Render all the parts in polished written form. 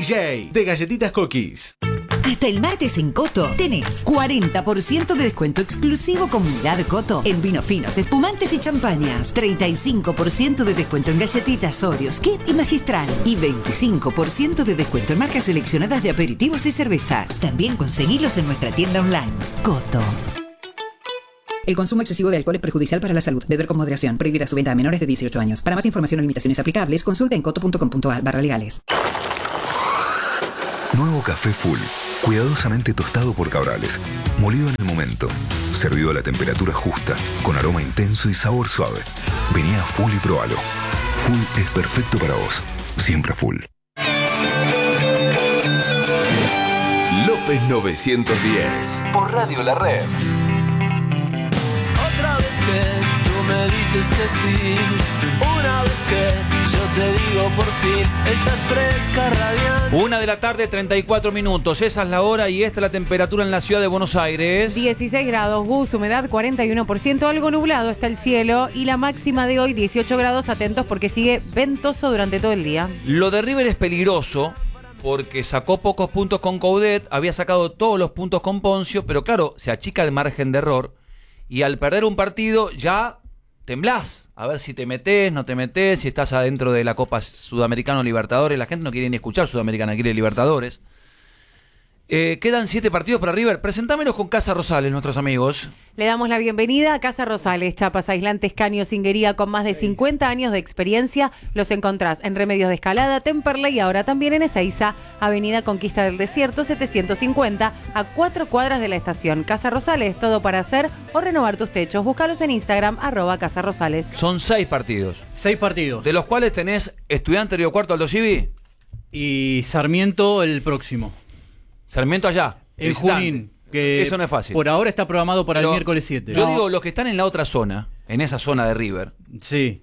DJ de Galletitas Cookies. Hasta el martes en Coto tenés 40% de descuento exclusivo Comunidad Coto en vinos finos, espumantes y champañas. 35% de descuento en galletitas Oreos, Kip y Magistral. Y 25% de descuento en marcas seleccionadas de aperitivos y cervezas. También conseguilos en nuestra tienda online. Coto. El consumo excesivo de alcohol es perjudicial para la salud. Beber con moderación. Prohibida su venta a menores de 18 años. Para más información o limitaciones aplicables, consulta en coto.com.ar/legales. Nuevo café Full, cuidadosamente tostado por Cabrales, molido en el momento, servido a la temperatura justa, con aroma intenso y sabor suave. Vení a Full y probalo. Full es perfecto para vos, siempre Full. López 910 por Radio La Red. Otra vez que tú me dices que sí, una vez que yo te digo por fin, estás fresca, radiante. 1:34 p.m, esa es la hora y esta es la temperatura en la ciudad de Buenos Aires. 16 grados, Gus, humedad 41%, algo nublado está el cielo y la máxima de hoy 18 grados, atentos porque sigue ventoso durante todo el día. Lo de River es peligroso porque sacó pocos puntos con Coudet, había sacado todos los puntos con Poncio, pero claro, se achica el margen de error y al perder un partido ya temblás, a ver si te metés, no te metés, si estás adentro de la Copa Sudamericana o Libertadores. La gente no quiere ni escuchar Sudamericana, quiere Libertadores. Quedan 7 partidos para River. Presentámelos con Casa Rosales, nuestros amigos. Le damos la bienvenida a Casa Rosales, chapas aislantes, caños, singuería, con más de 50 años de experiencia. Los encontrás en Remedios de Escalada, Temperley y ahora también en Ezeiza, Avenida Conquista del Desierto 750, a 4 cuadras de la estación. Casa Rosales, todo para hacer o renovar tus techos. Búscalos en Instagram, @Casa Rosales. Son 6 partidos. 6 partidos. De los cuales tenés Estudiante Río Cuarto, Aldo Civi. Y Sarmiento el próximo. Sarmiento allá. El Junín. Que eso no es fácil. Por ahora está programado para Pero el miércoles 7. Yo digo, los que están en la otra zona, en esa zona de River. Sí.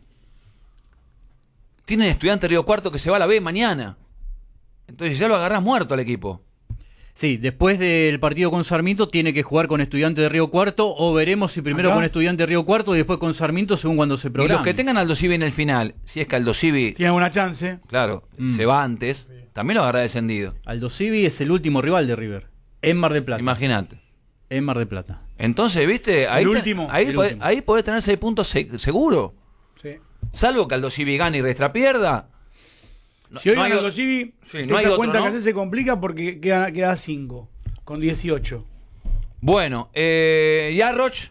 Tienen Estudiante Río Cuarto que se va a la B mañana. Entonces ya lo agarrás muerto al equipo. Sí, después del partido con Sarmiento tiene que jugar con Estudiante de Río Cuarto, o veremos si primero con Estudiante de Río Cuarto y después con Sarmiento según cuando se programe. Y los que tengan Aldo Civi en el final, si es que Aldo Civi tiene una chance, claro, se va antes, también lo agarra descendido. Aldo Civi es el último rival de River, en Mar del Plata. Imagínate. En Mar del Plata. Entonces, ¿viste? Ahí, ahí podés tener 6 puntos seguro. Sí. Salvo que Aldo Civi gane y Restra pierda. Si hoy gana Aldo Civi, no esa cuenta que hace se complica porque queda 5, con 18. Bueno, Yarroch.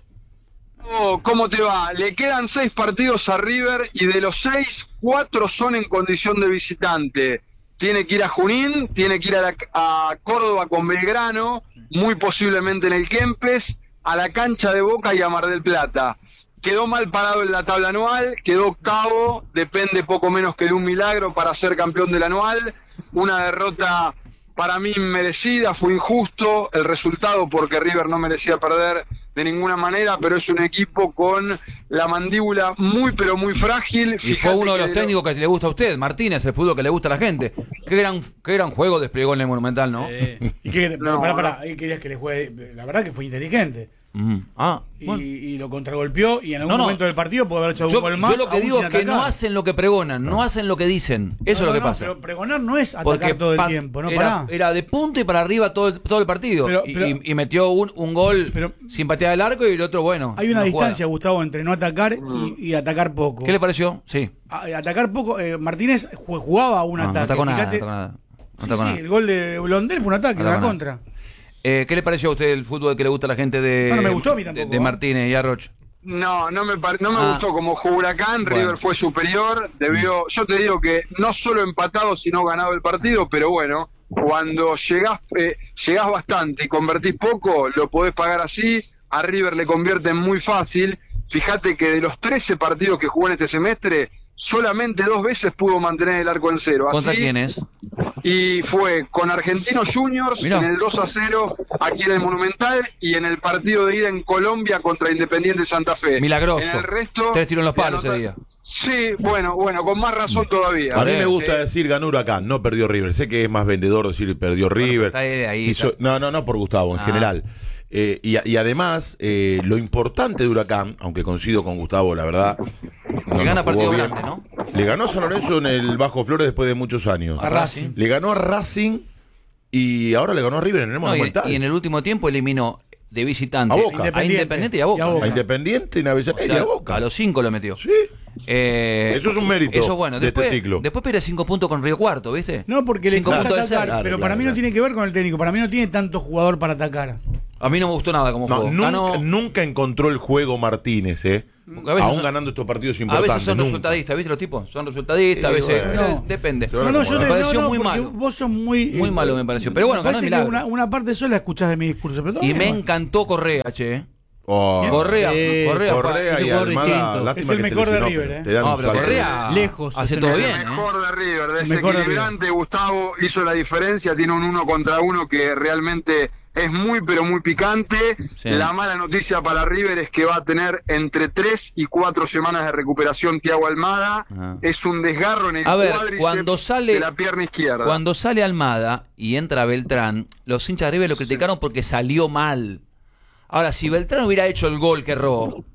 ¿Cómo te va? Le quedan 6 partidos a River y de los 6, 4 son en condición de visitante. Tiene que ir a Junín, tiene que ir a Córdoba con Belgrano, muy posiblemente en el Kempes, a la cancha de Boca y a Mar del Plata. Quedó mal parado en la tabla anual, quedó octavo, depende poco menos que de un milagro para ser campeón del anual. Una derrota para mí inmerecida, fue injusto el resultado porque River no merecía perder de ninguna manera, pero es un equipo con la mandíbula muy pero muy frágil. Y fue uno de los técnicos que le gusta a usted, Martínez, el fútbol que le gusta a la gente. Qué gran juego desplegó en el Monumental, ¿no? ¿Y qué, querías que le juegue? La verdad que fue inteligente. Bueno. Y lo contragolpeó y en algún momento del partido pudo haber hecho un gol más. Yo lo que digo es que no hacen lo que pregonan, no hacen lo que dicen. Eso es lo que pasa. Pero pregonar no es atacar todo el tiempo, ¿no? Era de punto y para arriba todo el partido. Y metió un gol sin patear el arco y el otro, bueno. Hay una distancia, Gustavo, entre no atacar y atacar poco. ¿Qué le pareció? Sí. Atacar poco. Martínez jugaba un ataque. No atacó nada. Sí, el gol de Blondel fue un ataque, la contra. ¿Qué le pareció a usted el fútbol que le gusta a la gente no me gustó a mí tampoco, de Martínez y Arroch? No me gustó como jugó Huracán. Bueno. River fue superior. Yo te digo que no solo empatado, sino ganado el partido, pero bueno, cuando llegás bastante y convertís poco, lo podés pagar así. A River le convierten muy fácil. Fíjate que de los 13 partidos que jugó en este semestre, solamente 2 veces pudo mantener el arco en cero. ¿Contra quiénes? Y fue con Argentinos Juniors. Mirá. En el 2-0 aquí en el Monumental y en el partido de ida en Colombia contra Independiente Santa Fe. Milagroso. En el resto, 3 tiros en los palos ese día. Sí, bueno, con más razón todavía. A mí me gusta decir ganó Huracán, no perdió River. Sé que es más vendedor decir perdió River. Está ahí, No por Gustavo, en general. Y además, lo importante de Huracán, aunque coincido con Gustavo, la verdad, no gana partido grande, ¿no? Le ganó a San Lorenzo en el Bajo Flores después de muchos años. A Racing. Le ganó a Racing y ahora le ganó a River en el Monumental. Y en el último tiempo eliminó de visitante a Boca. A Independiente y a Boca. A Independiente, y a Boca. A los 5 lo metió. Sí. Eso es un mérito eso, bueno, de después, este ciclo. Después pierde 5 puntos con Río Cuarto, ¿viste? No, porque le 5 gusta puntos de atacar, cero. pero para mí no tiene que ver con el técnico. Para mí no tiene tanto jugador para atacar. A mí no me gustó nada como jugó. Nunca encontró el juego Martínez, aún ganando estos partidos A importantes. veces son resultadistas, ¿viste los tipos? Son resultadistas, a veces. Depende. Me pareció muy porque malo. Vos sos muy malo me pareció. Pero bueno, me ganó el parece que milagro. una parte sola escuchás de mi discurso. Pero Y me encantó Correa, che. Correa y Almada, lástima es el que mejor se de lesionó, River, te dan un pero salto. Correa lejos hace todo bien. El mejor de River, Mejor de desequilibrante. Gustavo hizo la diferencia, tiene un 1 contra 1 que realmente es muy pero muy picante. Sí. La mala noticia para River es que va a tener entre 3 y 4 semanas de recuperación Thiago Almada. Es un desgarro en el cuádriceps de la pierna izquierda. Cuando sale Almada y entra Beltrán, los hinchas de River lo criticaron porque salió mal. Ahora, si Beltrán hubiera hecho el gol que erró,